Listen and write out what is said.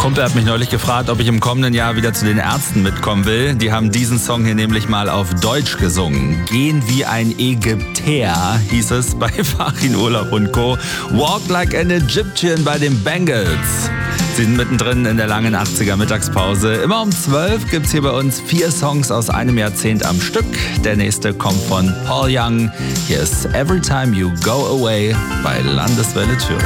Kumpel hat mich neulich gefragt, ob ich im kommenden Jahr wieder zu den Ärzten mitkommen will. Die haben diesen Song hier nämlich mal auf Deutsch gesungen. Gehen wie ein Ägypter, hieß es bei Farin Urlaub und Co. Walk like an Egyptian bei den Bengals. Sie sind mittendrin in der langen 80er Mittagspause. Immer um 12 gibt's hier bei uns 4 Songs aus einem Jahrzehnt am Stück. Der nächste kommt von Paul Young. Hier ist Every Time You Go Away bei Landeswelle Thüringen.